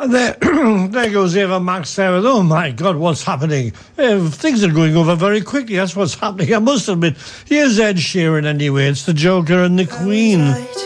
And there, there goes Ava Max there. Oh my God, what's happening? Things are going over very quickly. That's what's happening. I must admit. Here's Ed Sheeran anyway. It's the Joker and the Queen.